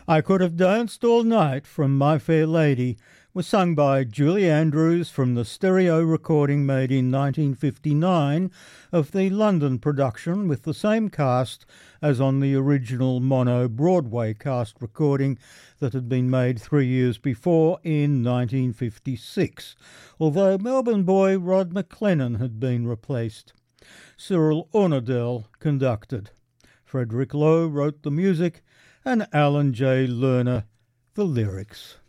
I Could Have Danced All Night from My Fair Lady was sung by Julie Andrews from the stereo recording made in 1959 of the London production with the same cast as on the original mono Broadway cast recording that had been made 3 years before in 1956, although Melbourne boy Rod McLennan had been replaced. Cyril Ornadell conducted. Frederick Lowe wrote the music and Alan J. Lerner the lyrics.